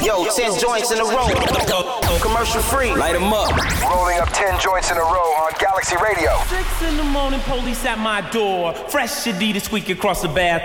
Yo, 10 joints in a row. Commercial free. Light 'em up. Rolling up 10 joints in a row on Galaxy Radio. 6 in the morning, police at my door. Fresh Adidas squeak across the bathroom.